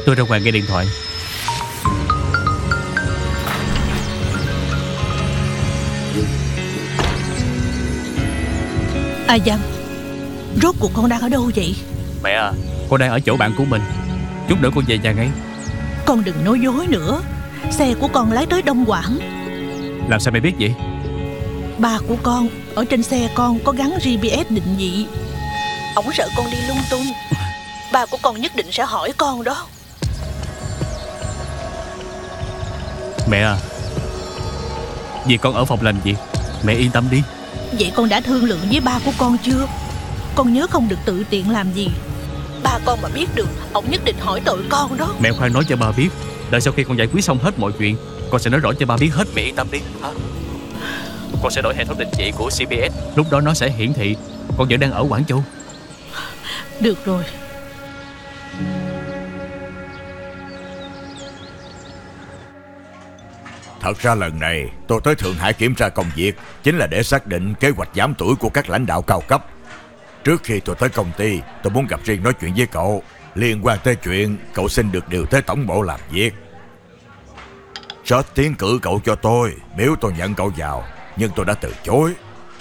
Tôi ra ngoài nghe điện thoại. A Văn, rốt cuộc con đang ở đâu vậy? Mẹ à, con đang ở chỗ bạn của mình. Chút nữa con về nhà ngay. Con đừng nói dối nữa. Xe của con lái tới Đông Quảng. Làm sao mẹ biết vậy? Ba của con ở trên xe con có gắn GPS định vị. Ổng sợ con đi lung tung. Ba của con nhất định sẽ hỏi con đó. Mẹ à, vì con ở phòng lành gì, mẹ yên tâm đi. Vậy con đã thương lượng với ba của con chưa? Con nhớ không được tự tiện làm gì. Ba con mà biết được, ổng nhất định hỏi tội con đó. Mẹ khoan nói cho ba biết. Đợi sau khi con giải quyết xong hết mọi chuyện, con sẽ nói rõ cho ba biết hết. Mẹ yên tâm đi hả? Con sẽ đổi hệ thống định vị của GPS. Lúc đó nó sẽ hiển thị con vẫn đang ở Quảng Châu. Được rồi. Thật ra lần này tôi tới Thượng Hải kiểm tra công việc chính là để xác định kế hoạch giảm tuổi của các lãnh đạo cao cấp. Trước khi tôi tới công ty, tôi muốn gặp riêng nói chuyện với cậu liên quan tới chuyện cậu xin được điều tới tổng bộ làm việc. George tiến cử cậu cho tôi, nếu tôi nhận cậu vào, nhưng tôi đã từ chối.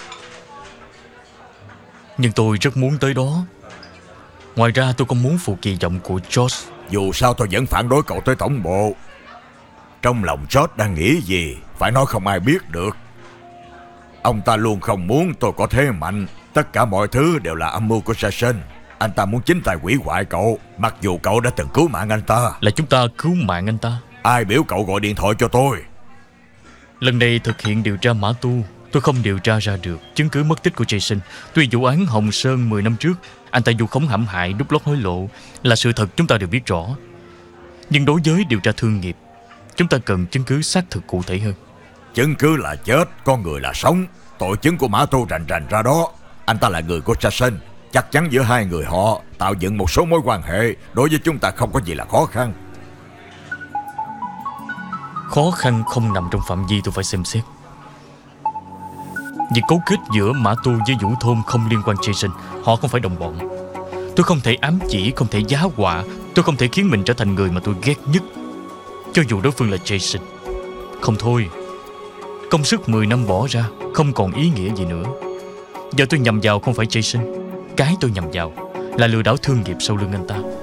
Nhưng tôi rất muốn tới đó. Ngoài ra tôi còn muốn phụ kỳ vọng của George. Dù sao tôi vẫn phản đối cậu tới tổng bộ. Trong lòng George đang nghĩ gì phải nói không ai biết được. Ông ta luôn không muốn tôi có thế mạnh. Tất cả mọi thứ đều là âm mưu của Jason. Anh ta muốn chính tay hủy hoại cậu, mặc dù cậu đã từng cứu mạng anh ta. Là chúng ta cứu mạng anh ta. Ai biểu cậu gọi điện thoại cho tôi? Lần này thực hiện điều tra Mã Tu, tôi không điều tra ra được chứng cứ mất tích của Jason. Tuy vụ án Hồng Sơn 10 năm trước, anh ta vu khống hãm hại, đút lót hối lộ là sự thật, chúng ta đều biết rõ. Nhưng đối với điều tra thương nghiệp, chúng ta cần chứng cứ xác thực cụ thể hơn. Chứng cứ là chết, con người là sống. Tội chứng của Mã Tu rành rành ra đó. Anh ta là người của Jason. Chắc chắn giữa hai người họ tạo dựng một số mối quan hệ. Đối với chúng ta không có gì là khó khăn. Khó khăn không nằm trong phạm vi tôi phải xem xét. Việc cấu kết giữa Mã Tu với Vũ Thôn không liên quan Jason. Họ không phải đồng bọn. Tôi không thể ám chỉ, không thể giá họa. Tôi không thể khiến mình trở thành người mà tôi ghét nhất, cho dù đối phương là Jason. Không thôi, công sức 10 năm bỏ ra không còn ý nghĩa gì nữa. Giờ tôi nhầm vào không phải Jason. Cái tôi nhầm vào là lừa đảo thương nghiệp sau lưng anh ta.